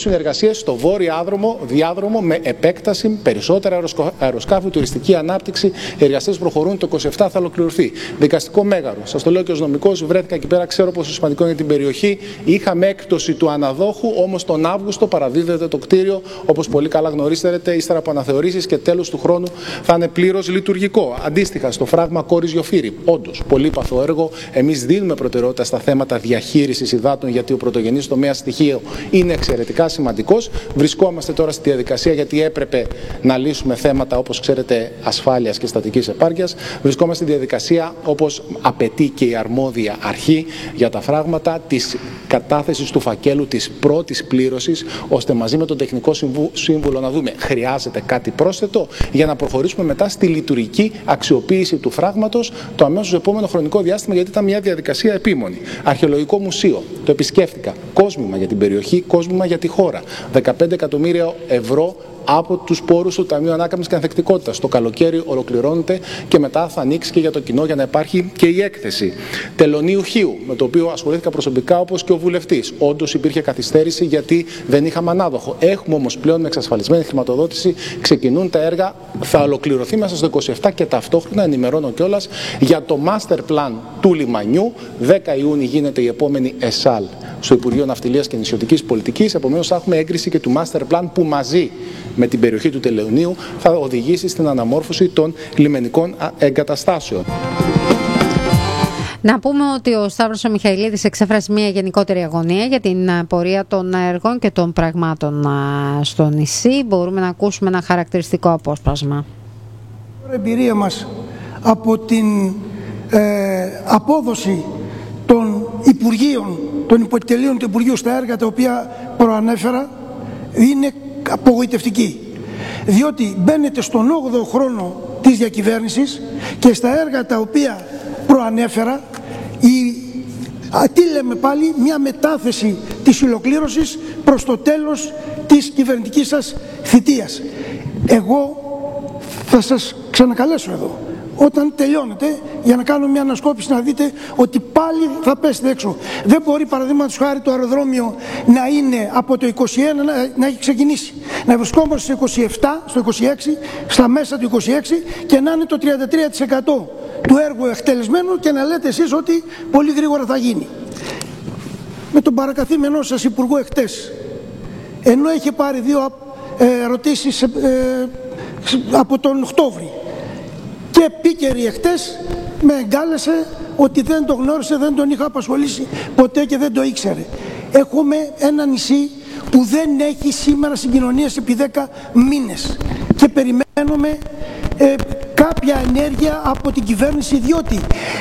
ξεκινήσουν εργασίες στο βόρειο διάδρομο με επέκταση, περισσότερα αεροσκάφη, τουριστική ανάπτυξη. Οι εργασίες προχωρούν, το 27 θα ολοκληρωθεί. Δικαστικό μέγαρο. Σας το λέω και ως νομικός, βρέθηκα εκεί πέρα, ξέρω πόσο σημαντικό είναι την περιοχή. Είχαμε έκπτωση του αναδόχου, όμως τον Αύγουστο παραδίδεται το κτίριο, όπως πολύ καλά γνωρίζετε, ύστερα από αναθεωρήσεις και τέλος του χρόνου θα είναι πλήρως λειτουργικό. Αντίστοιχα, στο φράγμα Κόρης Γιοφύρη. Όντως, πολύπαθο έργο. Εμείς δίνουμε προτεραιότητα στα θέματα διαχείρισης υδάτων, γιατί ο πρωτογενής τομέας στοιχείο είναι εξαιρετικά σημαντικός. Βρισκόμαστε τώρα στη διαδικασία, γιατί έπρεπε να λύσουμε θέματα, όπως ξέρετε, ασφάλειας και στατικής επάρκειας. Βρισκόμαστε στη διαδικασία, όπως απαιτεί και η αρμόδια αρχή για τα φράγματα, της κατάθεσης του φακέλου της πρώτης πλήρωσης, ώστε μαζί με τον τεχνικό σύμβουλο να δούμε χρειάζεται κάτι πρόσθετο για να προχωρήσουμε μετά στη λειτουργική αξιοποίηση του φράγματος το αμέσως επόμενο χρονικό διάστημα, γιατί ήταν μια διαδικασία επίμονη. Αρχαιολογικό μουσείο, το επισκέφτηκα. Κόσμημα για την περιοχή, κόσμημα για τη χώρα. 15 εκατομμύρια ευρώ από τους πόρους του Ταμείου Ανάκαμψης και Ανθεκτικότητας. Το καλοκαίρι ολοκληρώνεται και μετά θα ανοίξει και για το κοινό για να υπάρχει και η έκθεση. Τελωνίου Χίου, με το οποίο ασχολήθηκα προσωπικά όπως και ο βουλευτής. Όντως υπήρχε καθυστέρηση γιατί δεν είχαμε ανάδοχο. Έχουμε όμως πλέον με εξασφαλισμένη χρηματοδότηση, ξεκινούν τα έργα, θα ολοκληρωθεί μέσα στο 27 και ταυτόχρονα ενημερώνω κιόλας για το master plan του λιμανιού. 10 Ιούνιου γίνεται η επόμενη ΕΣΑΛ στο Υπουργείο Ναυτιλίας και Νησιωτικής Πολιτικής. Επομένως, θα έχουμε έγκριση και του master plan που μαζί με την περιοχή του Τελεωνίου θα οδηγήσει στην αναμόρφωση των λιμενικών εγκαταστάσεων. Να πούμε ότι ο Σταύρος ο Μιχαηλίδης εξέφρασε μια γενικότερη αγωνία για την πορεία των έργων και των πραγμάτων στο νησί. Μπορούμε να ακούσουμε ένα χαρακτηριστικό απόσπασμα. Η εμπειρία μας από την απόδοση των Υπουργείων, των υποτελείων του Υπουργείου στα έργα τα οποία προανέφερα είναι απογοητευτική. Διότι μπαίνετε στον 8ο χρόνο της διακυβέρνησης και στα έργα τα οποία προανέφερα τι λέμε πάλι, μια μετάθεση της ολοκλήρωσης προς το τέλος της κυβερνητικής σας θητείας. Εγώ θα σας ξανακαλέσω εδώ όταν τελειώνετε για να κάνω μια ανασκόπηση, να δείτε ότι πάλι θα πέσετε έξω. Δεν μπορεί παραδείγματος χάρη το αεροδρόμιο να είναι από το 21 να έχει ξεκινήσει. Να βρισκόμαστε στο 27, στο 26, στα μέσα του 26 και να είναι το 33% του έργου εκτελεσμένου και να λέτε εσείς ότι πολύ γρήγορα θα γίνει. Με τον παρακαθήμενό σας υπουργό εχθές, ενώ είχε πάρει 2 ερωτήσεις από τον Οκτώβρη και επίκαιρη εχθές, με εγκάλεσε ότι δεν το γνώρισε, δεν τον είχα απασχολήσει ποτέ και δεν το ήξερε. Έχουμε ένα νησί που δεν έχει σήμερα συγκοινωνίες επί 10 μήνες και περιμένουμε κάποια ενέργεια από την κυβέρνηση, διότι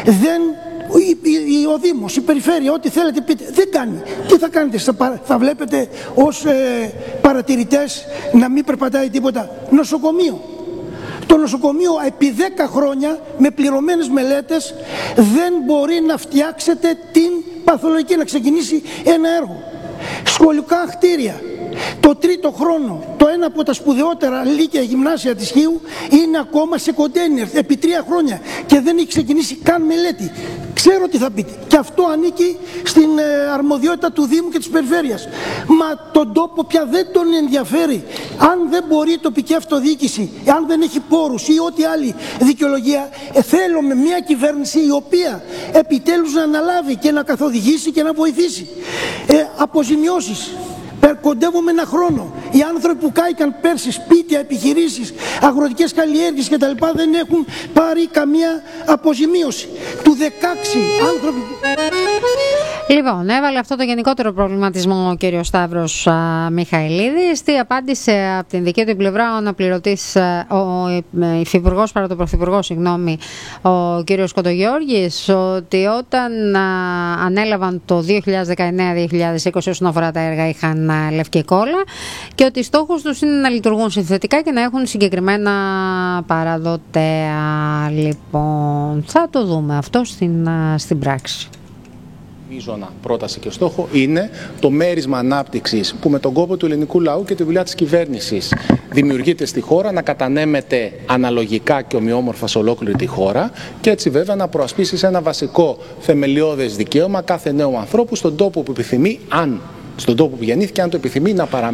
ο Δήμος, η περιφέρεια, ό,τι θέλετε πείτε, δεν κάνει. Τι θα κάνετε, θα βλέπετε ως παρατηρητές να μην περπατάει τίποτα? Νοσοκομείο. Το νοσοκομείο επί 10 χρόνια με πληρωμένες μελέτες δεν μπορεί να φτιάξετε την παθολογική, να ξεκινήσει ένα έργο. Σχολικά κτίρια. Το 3ο χρόνο, το ένα από τα σπουδαιότερα λύκεια γυμνάσια της Χίου είναι ακόμα σε κοντέινερ επί 3 χρόνια και δεν έχει ξεκινήσει καν μελέτη. Ξέρω τι θα πείτε. Και αυτό ανήκει στην αρμοδιότητα του Δήμου και της Περιφέρειας. Μα τον τόπο πια δεν τον ενδιαφέρει. Αν δεν μπορεί η τοπική αυτοδιοίκηση, αν δεν έχει πόρους ή ό,τι άλλη δικαιολογία, θέλουμε μια κυβέρνηση η οποία επιτέλους να αναλάβει και να καθοδηγήσει και να βοηθήσει. Αποζημιώσεις. Κοντεύουμε ένα χρόνο. Οι άνθρωποι που κάηκαν πέρσι, σπίτια, επιχειρήσεις, αγροτικές καλλιέργειες κτλ. Δεν έχουν πάρει καμία αποζημίωση. Του 16 άνθρωποι. Λοιπόν, έβαλε αυτό το γενικότερο προβληματισμό ο κύριος Σταύρος Μιχαηλίδης. Τι απάντησε από την δική του πλευρά ο αναπληρωτής, ο υφυπουργός, παρά το πρωθυπουργό, ο κύριος Κοντογιώργης, ότι όταν ανέλαβαν το 2019-2020 όσον αφορά τα έργα είχαν λευκή κόλλα και ότι στόχος τους είναι να λειτουργούν συνθετικά και να έχουν συγκεκριμένα παραδοτέα. Λοιπόν, θα το δούμε αυτό στην πράξη. Μείζωνα πρόταση και στόχο είναι το μέρισμα ανάπτυξης που με τον κόπο του ελληνικού λαού και τη δουλειά της κυβέρνησης δημιουργείται στη χώρα να κατανέμεται αναλογικά και ομοιόμορφα σε ολόκληρη τη χώρα και έτσι βέβαια να προασπίσει σε ένα βασικό θεμελιώδες δικαίωμα κάθε νέου ανθρώπου στον τόπο που επιθυμεί, στον τόπο που γεννήθηκε, αν το επιθυμεί, να παραμείνει